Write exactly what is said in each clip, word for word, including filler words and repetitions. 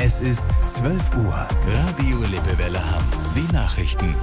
Es ist zwölf Uhr. Radio Lippewelle Hamm. Die Nachrichten.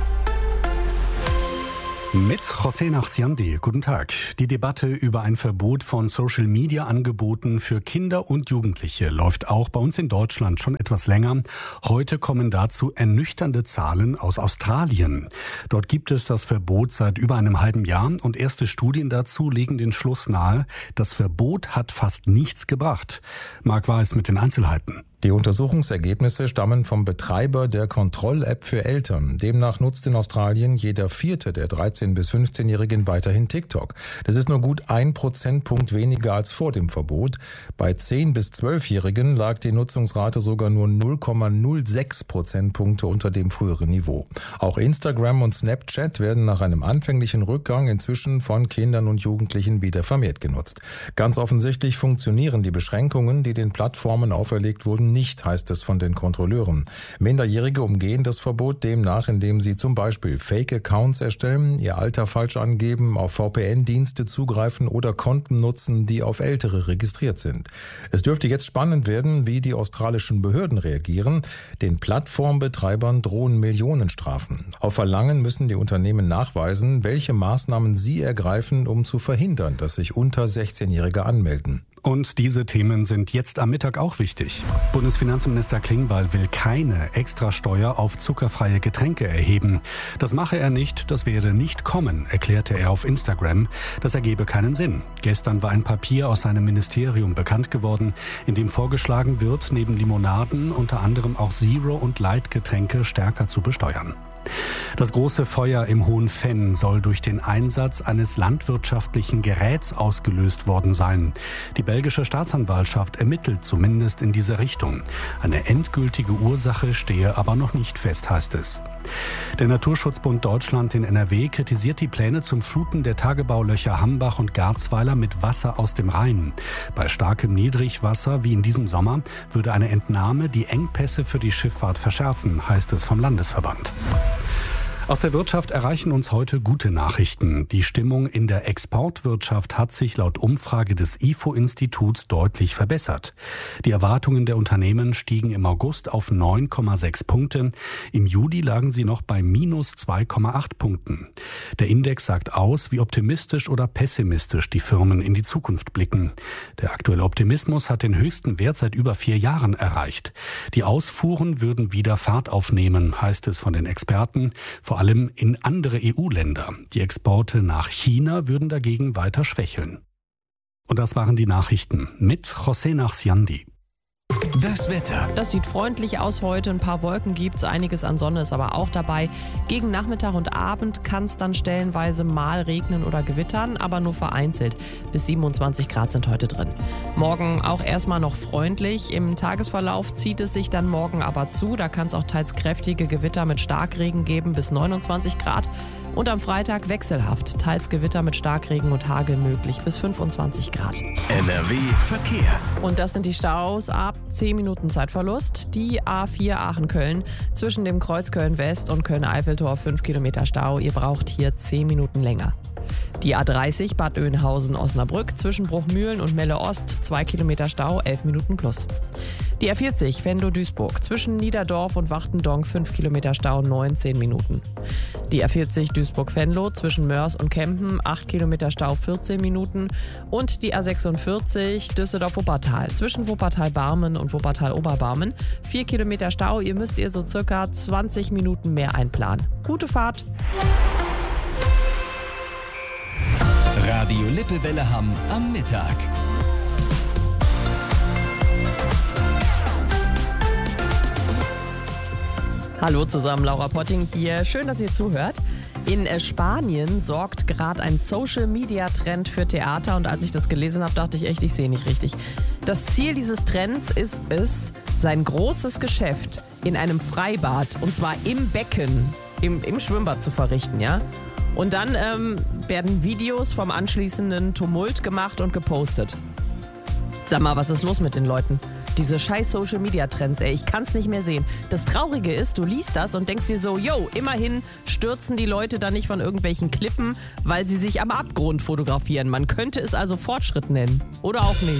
Mit José Nachsiandi. Guten Tag. Die Debatte über ein Verbot von Social-Media-Angeboten für Kinder und Jugendliche läuft auch bei uns in Deutschland schon etwas länger. Heute kommen dazu ernüchternde Zahlen aus Australien. Dort gibt es das Verbot seit über einem halben Jahr und erste Studien dazu legen den Schluss nahe, das Verbot hat fast nichts gebracht. Marc Weiß mit den Einzelheiten. Die Untersuchungsergebnisse stammen vom Betreiber der Kontroll-App für Eltern. Demnach nutzt in Australien jeder Vierte der dreizehn- bis fünfzehnjährigen weiterhin TikTok. Das ist nur gut ein Prozentpunkt weniger als vor dem Verbot. Bei zehn- bis zwölfjährigen lag die Nutzungsrate sogar nur null Komma null sechs Prozentpunkte unter dem früheren Niveau. Auch Instagram und Snapchat werden nach einem anfänglichen Rückgang inzwischen von Kindern und Jugendlichen wieder vermehrt genutzt. Ganz offensichtlich funktionieren die Beschränkungen, die den Plattformen auferlegt wurden, nicht, heißt es von den Kontrolleuren. Minderjährige umgehen das Verbot demnach, indem sie zum Beispiel Fake-Accounts erstellen, ihr Alter falsch angeben, auf V P N-Dienste zugreifen oder Konten nutzen, die auf Ältere registriert sind. Es dürfte jetzt spannend werden, wie die australischen Behörden reagieren. Den Plattformbetreibern drohen Millionenstrafen. Auf Verlangen müssen die Unternehmen nachweisen, welche Maßnahmen sie ergreifen, um zu verhindern, dass sich unter sechzehnjährige anmelden. Und diese Themen sind jetzt am Mittag auch wichtig. Bundesfinanzminister Klingbeil will keine Extrasteuer auf zuckerfreie Getränke erheben. Das mache er nicht, das werde nicht kommen, erklärte er auf Instagram. Das ergebe keinen Sinn. Gestern war ein Papier aus seinem Ministerium bekannt geworden, in dem vorgeschlagen wird, neben Limonaden unter anderem auch Zero- und Light-Getränke stärker zu besteuern. Das große Feuer im Hohen Venn soll durch den Einsatz eines landwirtschaftlichen Geräts ausgelöst worden sein. Die belgische Staatsanwaltschaft ermittelt zumindest in diese Richtung. Eine endgültige Ursache stehe aber noch nicht fest, heißt es. Der Naturschutzbund Deutschland in N R W kritisiert die Pläne zum Fluten der Tagebaulöcher Hambach und Garzweiler mit Wasser aus dem Rhein. Bei starkem Niedrigwasser wie in diesem Sommer würde eine Entnahme die Engpässe für die Schifffahrt verschärfen, heißt es vom Landesverband. Aus der Wirtschaft erreichen uns heute gute Nachrichten. Die Stimmung in der Exportwirtschaft hat sich laut Umfrage des I F O-Instituts deutlich verbessert. Die Erwartungen der Unternehmen stiegen im August auf neun Komma sechs Punkte. Im Juli lagen sie noch bei minus zwei Komma acht Punkten. Der Index sagt aus, wie optimistisch oder pessimistisch die Firmen in die Zukunft blicken. Der aktuelle Optimismus hat den höchsten Wert seit über vier Jahren erreicht. Die Ausfuhren würden wieder Fahrt aufnehmen, heißt es von den Experten. Vor allem in andere E U-Länder. Die Exporte nach China würden dagegen weiter schwächeln. Und das waren die Nachrichten mit José Nachsiandi. Das Wetter. Das sieht freundlich aus heute. Ein paar Wolken gibt's, einiges an Sonne ist aber auch dabei. Gegen Nachmittag und Abend kann es dann stellenweise mal regnen oder gewittern, aber nur vereinzelt. Bis siebenundzwanzig Grad sind heute drin. Morgen auch erstmal noch freundlich. Im Tagesverlauf zieht es sich dann morgen aber zu. Da kann es auch teils kräftige Gewitter mit Starkregen geben bis neunundzwanzig Grad. Und am Freitag wechselhaft. Teils Gewitter mit Starkregen und Hagel möglich bis fünfundzwanzig Grad. N R W Verkehr. Und das sind die Staus ab zehn Minuten Zeitverlust. Die A vier Aachen-Köln zwischen dem Kreuz Köln-West und Köln-Eiffeltor fünf Kilometer Stau. Ihr braucht hier zehn Minuten länger. Die A dreißig Bad Oeynhausen-Osnabrück zwischen Bruchmühlen und Melle-Ost zwei Kilometer Stau, elf Minuten plus. Die A vierzig Venlo-Duisburg zwischen Niederdorf und Wachtendonk fünf Kilometer Stau, neunzehn Minuten. Die A vierzig Duisburg-Venlo zwischen Mörs und Kempen acht Kilometer Stau, vierzehn Minuten. Und die A sechsundvierzig Düsseldorf-Wuppertal zwischen Wuppertal-Barmen und Wuppertal-Oberbarmen vier Kilometer Stau. Ihr müsst ihr so circa zwanzig Minuten mehr einplanen. Gute Fahrt! Radio Lippewelle Hamm am Mittag. Hallo zusammen, Laura Potting hier. Schön, dass ihr zuhört. In Spanien sorgt gerade ein Social-Media-Trend für Theater und als ich das gelesen habe, dachte ich echt, ich sehe nicht richtig. Das Ziel dieses Trends ist es, sein großes Geschäft in einem Freibad, und zwar im Becken, im, im Schwimmbad zu verrichten, ja? Und dann ähm, werden Videos vom anschließenden Tumult gemacht und gepostet. Sag mal, was ist los mit den Leuten? Diese scheiß Social-Media-Trends, ey, ich kann's nicht mehr sehen. Das Traurige ist, du liest das und denkst dir so, yo, immerhin stürzen die Leute da nicht von irgendwelchen Klippen, weil sie sich am Abgrund fotografieren. Man könnte es also Fortschritt nennen. Oder auch nicht.